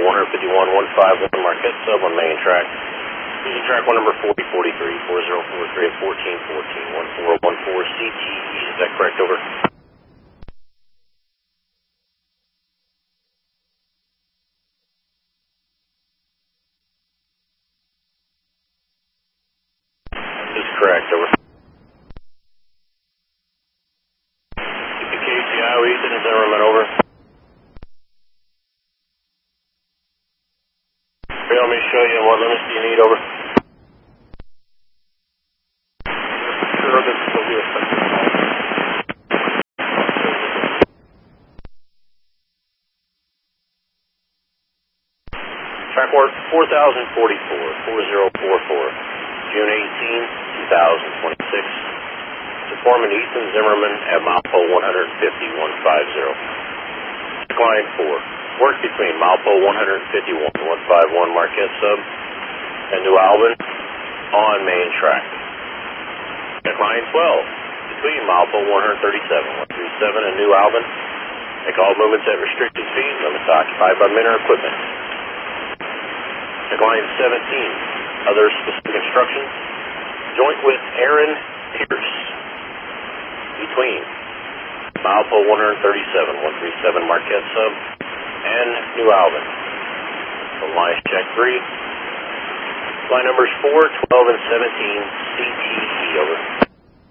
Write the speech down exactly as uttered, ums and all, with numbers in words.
one fifty-one, one fifty-one, Marquette Sub on main track. Using track one number forty forty-three, forty forty-three at fourteen fourteen, one four one four C T E. Is that correct? Over. That is correct. Over. K C I, Ethan, is Zimmerman, over. Okay, let me show you what limits do you need, over. Sure, this will be effective. Track work four thousand forty-four, four zero four four, June eighteenth, two thousand twenty-six. Foreman Ethan Zimmerman at Milepost one fifty, one fifty. Line four. Work between Milepost one fifty-one, one fifty-one Marquette Sub and New Albin on main track. Line twelve. Between Milepost one thirty-seven, one thirty-seven and New Albin. Make all movements at restricted speed. Limits occupied by men or equipment. Line seventeen. Other specific instructions. Joint with Aaron Pierce. Between Milepost one thirty-seven, one thirty-seven Marquette Sub and New Albin. So lines check three. Line numbers four, twelve, and seventeen C T E, over.